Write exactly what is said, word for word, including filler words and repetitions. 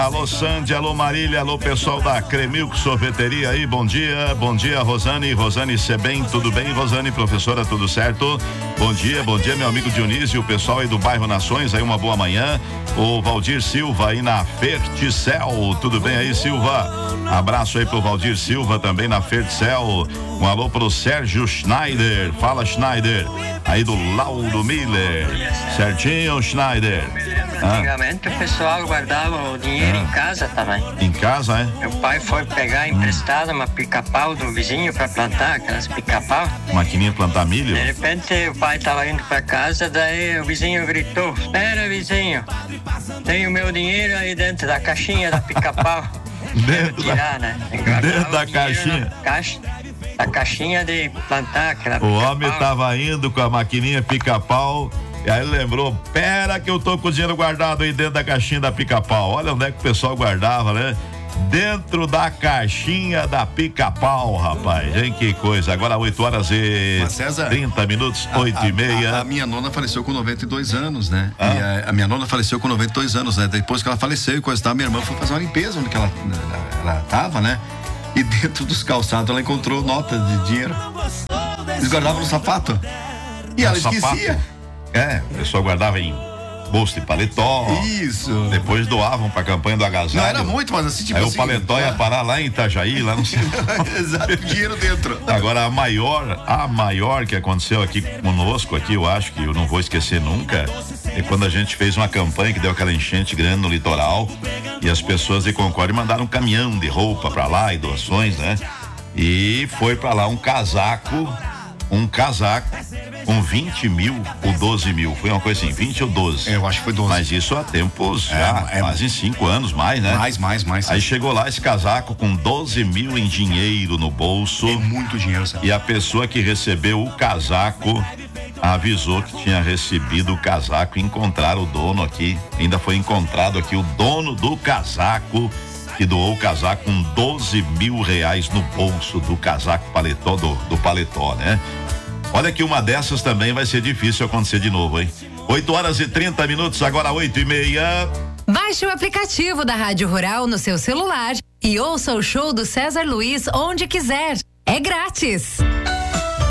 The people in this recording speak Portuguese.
Alô Sandy, alô Marília, alô pessoal da Cremilco Sorveteria aí, bom dia, bom dia Rosane, Rosane Sebem, tudo bem Rosane, professora, tudo certo? Bom dia, bom dia meu amigo Dionísio, o pessoal aí do bairro Nações, aí uma boa manhã, o Valdir Silva aí na Ferticel, tudo bem aí Silva? Abraço aí pro Valdir Silva também na Ferticel, um alô pro Sérgio Schneider, fala Schneider, aí do Lauro Miller, certinho Schneider? Antigamente ah. o pessoal guardava o dinheiro ah. em casa também. Em casa, é? Meu pai foi pegar emprestado uma pica-pau do vizinho pra plantar, aquelas pica-pau. Maquininha plantar milho? De repente o pai tava indo pra casa, daí o vizinho gritou: espera, vizinho, tem o meu dinheiro aí dentro da caixinha da pica-pau. Dentro tirar, da, né? dentro da caixinha? Caixa, da caixinha de plantar aquela o pica-pau. O homem tava indo com a maquininha pica-pau. E aí ele lembrou, pera que eu tô com o dinheiro guardado aí dentro da caixinha da pica-pau. Olha onde é que o pessoal guardava, né? Dentro da caixinha da pica-pau, rapaz. Hein, que coisa. Agora oito horas e César, trinta minutos, oito e meia. A, a minha nona faleceu com noventa e dois anos, né? Ah. E a, a minha nona faleceu com noventa e dois anos, né? Depois que ela faleceu e coisa e tal, minha irmã foi fazer uma limpeza onde que ela, ela, ela tava, né? E dentro dos calçados ela encontrou notas de dinheiro. Eles guardavam no sapato. E no ela sapato. esquecia. É, o pessoal guardava em bolsa de paletó. Isso. Depois doavam pra campanha do agasalho. Não era muito, mas assim, tipo Aí assim. o paletó ia parar lá em Itajaí, lá no Exato, dinheiro dentro. Agora a maior, a maior que aconteceu aqui conosco, aqui eu acho que eu não vou esquecer nunca, é quando a gente fez uma campanha que deu aquela enchente grande no litoral e as pessoas de Concórdia mandaram um caminhão de roupa pra lá e doações, né? E foi pra lá um casaco, um casaco com vinte mil ou doze mil, foi uma coisa assim, vinte ou doze. É, eu acho que foi doze. Mas isso há tempos, é, já, é, quase cinco anos mais, né? Mais, mais, mais. Aí chegou lá esse casaco com doze mil em dinheiro no bolso. É muito dinheiro, sabe? E a pessoa que recebeu o casaco avisou que tinha recebido o casaco e encontraram o dono aqui. Ainda foi encontrado aqui o dono do casaco, que doou o casaco com doze mil reais no bolso do casaco paletó, do, do paletó, né? Olha que uma dessas também vai ser difícil acontecer de novo, hein? oito horas e trinta minutos, agora oito e meia. Baixe o aplicativo da Rádio Rural no seu celular e ouça o show do César Luiz onde quiser. É grátis.